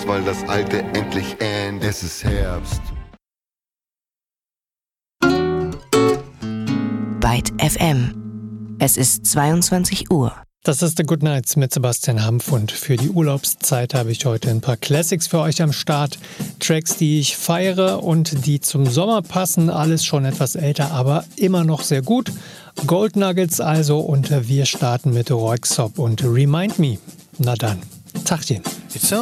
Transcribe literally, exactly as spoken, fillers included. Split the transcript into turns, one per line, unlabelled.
weil das Alte endlich endet. Es ist Herbst.
Byte F M. Es ist zweiundzwanzig Uhr.
Das ist The Good Nights mit Sebastian Hampf und für die Urlaubszeit habe ich heute ein paar Classics für euch am Start. Tracks, die ich feiere und die zum Sommer passen. Alles schon etwas älter, aber immer noch sehr gut. Gold Nuggets also und wir starten mit Röyksopp und Remind Me. Na dann, Tachchen.